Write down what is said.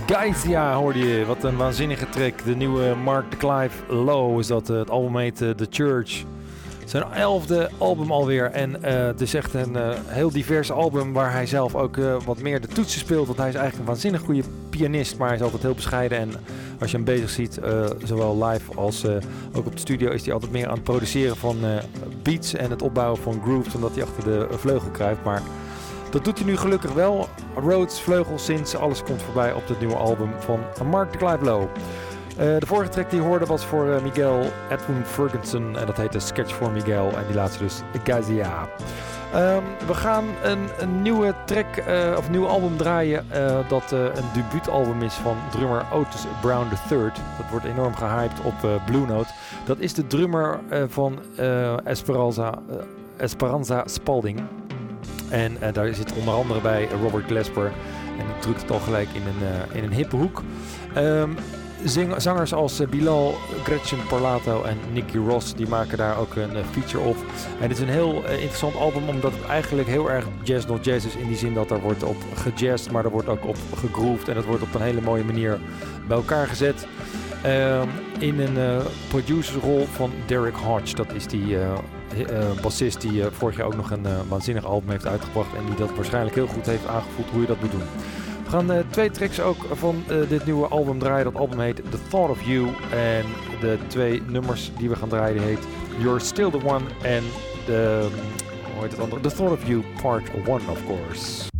Gaizia hoorde je, wat een waanzinnige track. De nieuwe Mark de Clive Low is dat. Het album heet The Church. Zijn 11e album alweer. En het is echt een heel divers album waar hij zelf ook wat meer de toetsen speelt. Want hij is eigenlijk een waanzinnig goede pianist, maar hij is altijd heel bescheiden. En als je hem bezig ziet, zowel live als ook op de studio, is hij altijd meer aan het produceren van beats en het opbouwen van grooves, omdat hij achter de vleugel kruipt. Maar dat doet hij nu gelukkig wel. Rhodes, vleugel, synths, alles komt voorbij op het nieuwe album van Mark de Clive Low. De vorige track die je hoorde was voor Miguel Edwin Ferguson en dat heette Sketch for Miguel en die laatste dus Gaizia. We gaan een nieuwe track of nieuw album draaien dat een debuutalbum is van drummer Otis Brown III. Dat wordt enorm gehyped op Blue Note. Dat is de drummer van Esperanza Spalding. En daar zit onder andere bij Robert Glasper. En die drukt het al gelijk in een hippe hoek. Zangers als Bilal, Gretchen Parlato en Nicky Ross, die maken daar ook een feature op. En het is een heel interessant album, omdat het eigenlijk heel erg jazz not jazz is. In die zin dat er wordt op gejazzed, maar er wordt ook op gegrooved. En het wordt op een hele mooie manier bij elkaar gezet. In een producerrol van Derek Hodge. Dat is die bassist die vorig jaar ook nog een waanzinnig album heeft uitgebracht. En die dat waarschijnlijk heel goed heeft aangevoeld hoe je dat moet doen. We gaan 2 tracks ook van dit nieuwe album draaien. Dat album heet The Thought of You. En de 2 nummers die we gaan draaien heet You're Still the One en hoe heet het andere? The Thought of You Part 1 of course.